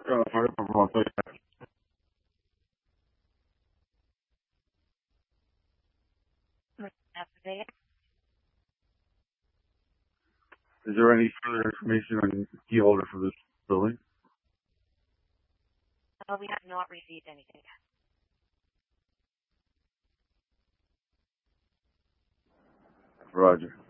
Fire department on site. Is there any further information on the key holder for this building? We have not received anything. Roger.